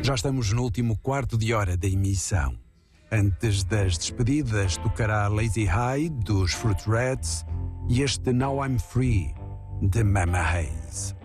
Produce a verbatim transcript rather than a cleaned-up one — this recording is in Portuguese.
Já estamos no último quarto de hora da emissão. Antes das despedidas, tocará Lazy High, dos Fruit Rats, e este Now I'm Free, de Mama Hayes.